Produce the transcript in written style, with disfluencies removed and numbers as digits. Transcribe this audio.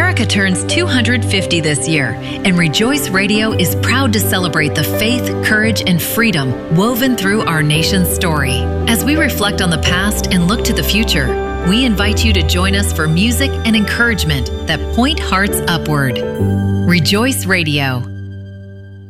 America turns 250 this year, and Rejoice Radio is proud to celebrate the faith, courage, and freedom woven through our nation's story. As we reflect on the past and look to the future, we invite you to join us for music and encouragement that point hearts upward. Rejoice Radio.